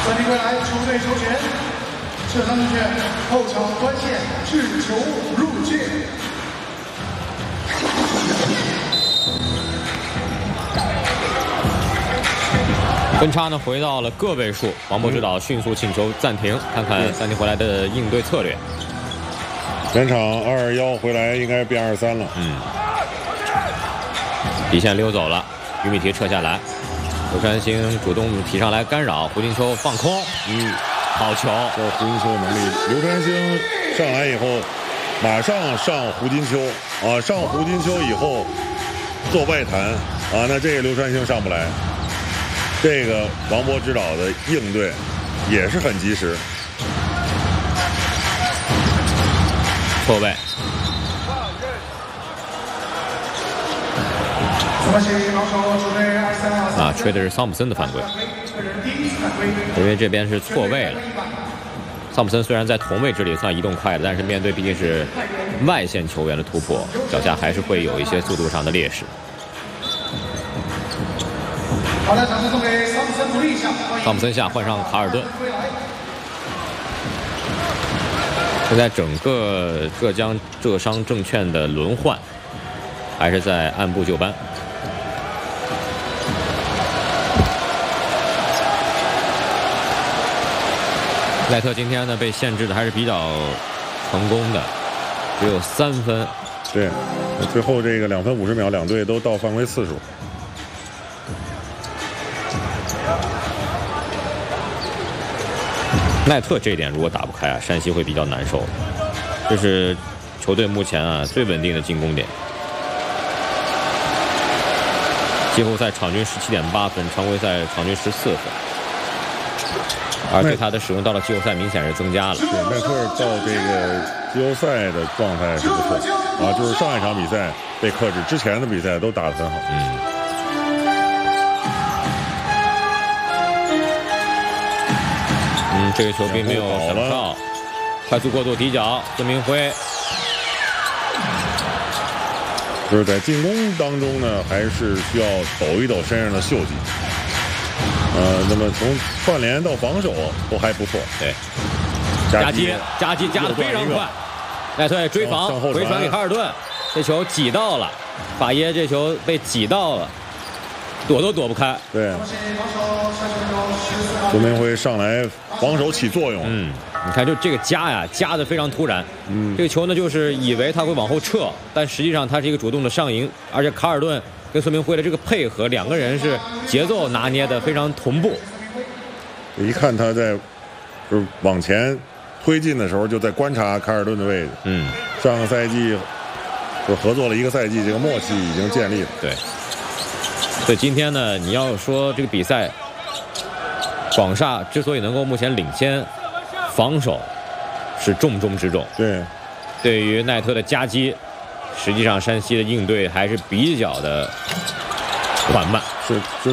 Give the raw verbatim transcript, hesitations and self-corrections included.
传递归来，球队球权，射伤正确，后场端线，掷球入界。 分差呢回到了个位数，王博指导迅速请求暂停，看看暂停回来的应对策略。 全场二二幺回来应该变二三了。 嗯，底线溜走了，于米提撤下来，刘川星主动提上来干扰，胡金秋放空，嗯，好球， 这胡金秋能力，刘川星上来以后，马上上胡金秋啊，上胡金秋以后做外弹啊，那这个刘川星上不来。 这个王博指导的应对也是很及时。 错位。啊，吹的是桑普森的犯规，因为这边是错位了。桑普森虽然在同位置里算移动快的，但是面对毕竟是外线球员的突破，脚下还是会有一些速度上的劣势。 好的，掌声送给桑普森鼓励一下。 桑普森下换上卡尔顿。现在整个浙江浙商证券的轮换还是在按部就班。赖特今天呢被限制的还是比较成功的，只有三分。 对，最后这个两分五十秒，两队都到犯规次数。 奈特这一点如果打不开啊，山西会比较难受。这是球队目前啊最稳定的进攻点。季后赛场均十七点八分，常规赛场均十四分，而且他的使用到了季后赛明显是增加了。 对，奈特到这个季后赛的状态是不错啊，就是上一场比赛被克制，之前的比赛都打得很好。 嗯。 嗯，这个球并没有响哨，快速过渡底角，孙明辉。 就是在进攻当中呢，还是需要抖一抖身上的锈迹。呃，那么从串联到防守都还不错。 对，夹击，夹击夹得非常快。奈特追防，回传给哈尔顿，这球挤到了，法耶这球被挤到了。 躲都躲不开， 对。孙明辉上来防守起作用， 嗯，你看就这个夹呀，夹的非常突然，嗯，这个球呢就是以为他会往后撤，但实际上他是一个主动的上迎，而且卡尔顿跟孙明辉的这个配合，两个人是节奏拿捏的非常同步。 一看他在就是往前推进的时候，就在观察卡尔顿的位置， 嗯， 上个赛季就合作了一个赛季，这个默契已经建立了， 对。 所以今天呢，你要说这个比赛，广厦之所以能够目前领先，防守是重中之重。 对， 对于奈特的夹击，实际上山西的应对还是比较的缓慢。 是是。